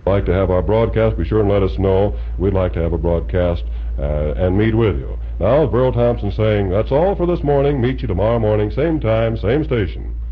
like to have our broadcast, be sure and let us know. We'd like to have a broadcast and meet with you. Now, Burl Thompson saying, that's all for this morning. Meet you tomorrow morning, same time, same station.